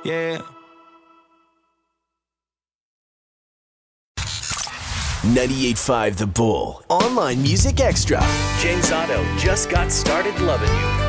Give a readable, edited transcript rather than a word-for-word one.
Yeah. 98.5 The Bull. Online Music Extra. James Otto just got started loving you.